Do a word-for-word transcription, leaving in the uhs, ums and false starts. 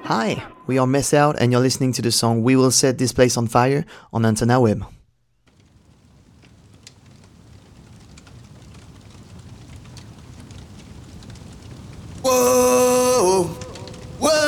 Hi, we are Mess Out, and you're listening to the song We Will Set This Place on Fire on Antenna Web. Whoa!